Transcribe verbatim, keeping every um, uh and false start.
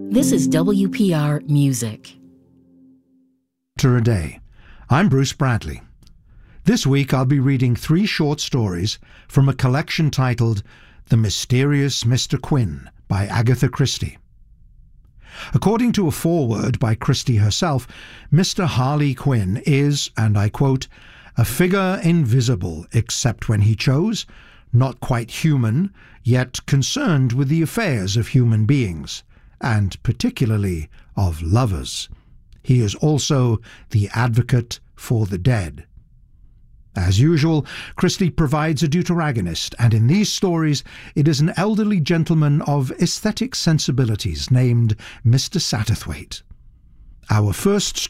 This is W P R Music. To a day. I'm Bruce Bradley. This week I'll be reading three short stories from a collection titled The Mysterious Mister Quinn by Agatha Christie. According to a foreword by Christie herself, Mister Harley Quinn is, and I quote, a figure invisible except when he chose, not quite human, yet concerned with the affairs of human beings, and particularly of lovers. He is also the advocate for the dead. As usual, Christie provides a deuteragonist, and in these stories it is an elderly gentleman of aesthetic sensibilities named Mister Satterthwaite. Our first story